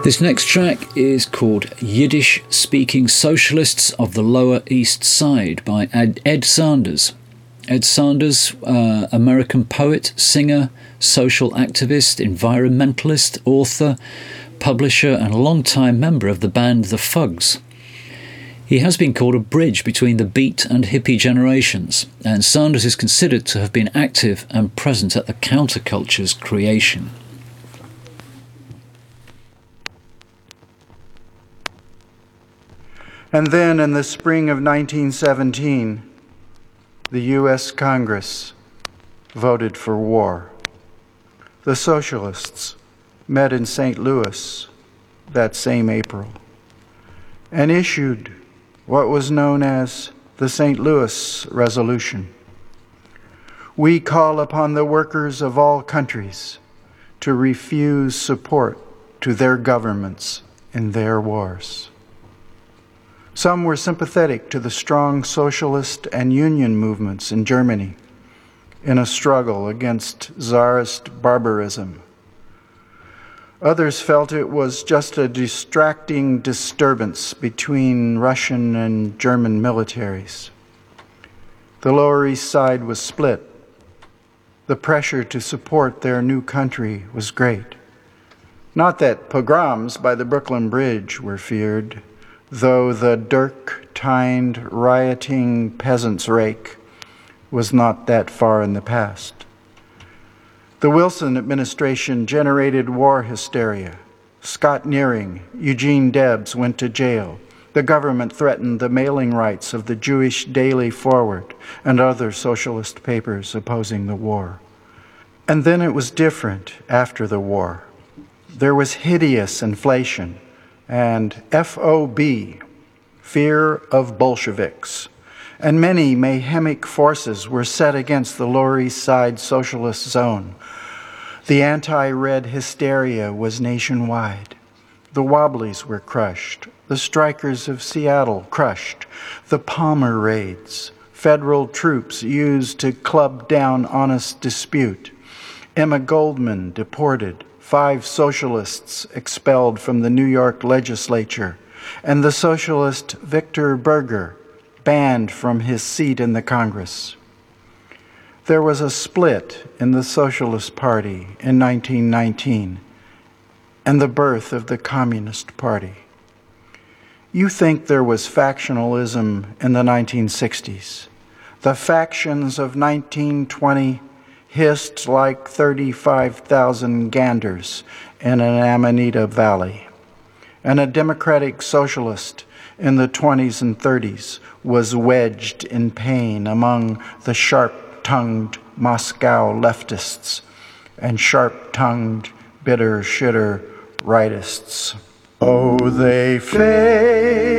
This next track is called Yiddish-Speaking Socialists of the Lower East Side by Ed Sanders. Ed Sanders, American poet, singer, social activist, environmentalist, author, publisher and a long-time member of the band The Fugs. He has been called a bridge between the beat and hippie generations, and Sanders is considered to have been active and present at the counterculture's creation. And then in the spring of 1917, the U.S. Congress voted for war. The socialists met in St. Louis that same April and issued what was known as the St. Louis Resolution. We call upon the workers of all countries to refuse support to their governments in their wars. Some were sympathetic to the strong socialist and union movements in Germany in a struggle against Tsarist barbarism. Others felt it was just a distracting disturbance between Russian and German militaries. The Lower East Side was split. The pressure to support their new country was great. Not that pogroms by the Brooklyn Bridge were feared, though the dirk-tined, rioting peasants' rake was not that far in the past. The Wilson administration generated war hysteria. Scott Nearing, Eugene Debs went to jail. The government threatened the mailing rights of the Jewish Daily Forward and other socialist papers opposing the war. And then it was different after the war. There was hideous inflation and FOB, fear of Bolsheviks, and many mayhemic forces were set against the Lower East Side socialist zone. The anti-red hysteria was nationwide. The Wobblies were crushed, the strikers of Seattle crushed, the Palmer raids, federal troops used to club down honest dispute, Emma Goldman deported, 5 socialists expelled from the New York legislature, and the socialist Victor Berger banned from his seat in the Congress. There was a split in the Socialist Party in 1919 and the birth of the Communist Party. You think there was factionalism in the 1960s. The factions of 1920 hissed like 35,000 ganders in an Amanita Valley. And a democratic socialist in the 20s and 30s was wedged in pain among the sharp-tongued Moscow leftists and sharp-tongued, bitter-shitter rightists. Oh, they fade